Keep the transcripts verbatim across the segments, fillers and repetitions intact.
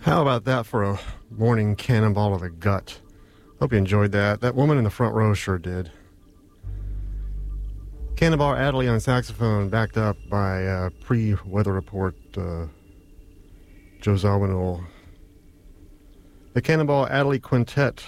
How about that for a morning cannonball to the gut? Hope you enjoyed that. That woman in the front row sure did. Cannonball Adderley on saxophone, backed up by uh, pre-weather report uh, Joe Zawinul. The Cannonball Adderley Quintet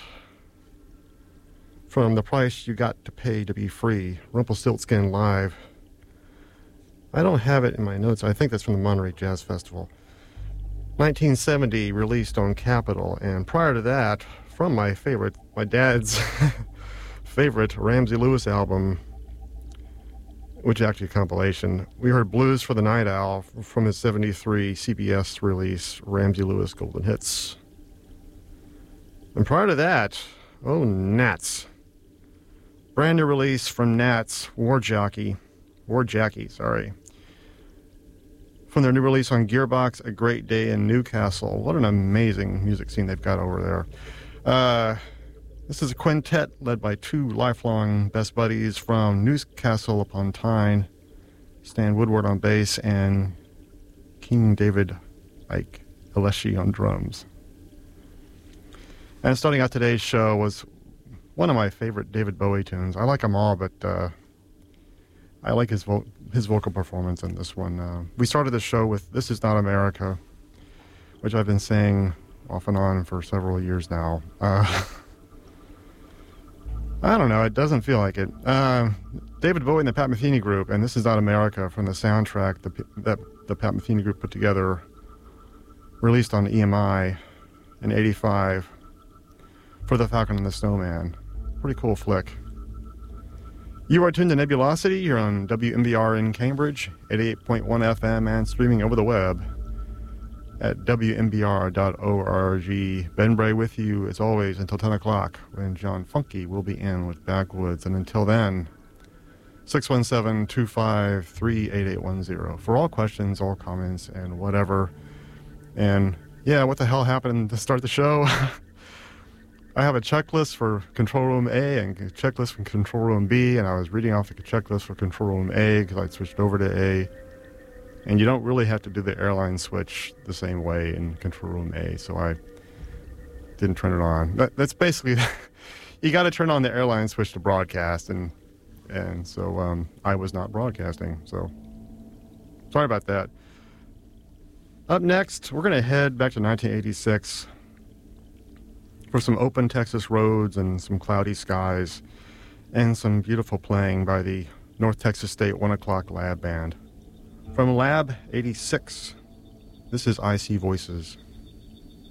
from The Price You Got to Pay to Be Free, Rumpelstiltskin Live. I don't have it in my notes. I think that's from the Monterey Jazz Festival. nineteen seventy, released on Capitol, and prior to that, from my favorite, my dad's favorite Ramsey Lewis album, which is actually a compilation, we heard Blues for the Night Owl from his seventy-three C B S release, Ramsey Lewis Golden Hits. And prior to that, oh, Nats. Brand new release from Nats, War Jockey, War Jackie, sorry. From their new release on Gearbox, A Great Day in Newcastle. What an amazing music scene they've got over there. Uh, this is a quintet led by two lifelong best buddies from Newcastle upon Tyne, Stan Woodward on bass and King David Ike Aleshi on drums. And starting out today's show was one of my favorite David Bowie tunes. I like them all, but uh, I like his vo- his vocal performance in this one. Uh, we started the show with This Is Not America, which I've been saying off and on for several years now. Uh, I don't know, it doesn't feel like it. Uh, David Bowie and the Pat Metheny Group, and This Is Not America from the soundtrack the, that the Pat Metheny Group put together, released on E M I in eighty-five for The Falcon and the Snowman. Pretty cool flick. You are tuned to Nebulosity here on W M B R in Cambridge, eighty-eight point one F M, and streaming over the web at W M B R dot org. Ben Bray with you, as always, until ten o'clock, when John Funky will be in with Backwoods. And until then, six one seven, two five three, eight eight one zero for all questions, all comments, and whatever. And, yeah, what the hell happened to start the show? I have a checklist for Control Room A and a checklist from Control Room B, and I was reading off the checklist for Control Room A because I switched over to A. And you don't really have to do the airline switch the same way in Control Room A, so I didn't turn it on. That, that's basically, you got to turn on the airline switch to broadcast, and and so um, I was not broadcasting, so sorry about that. Up next, we're going to head back to nineteen eighty-six. For some open Texas roads and some cloudy skies and some beautiful playing by the North Texas State One O'Clock Lab Band. From Lab eighty-six, this is I See Voices.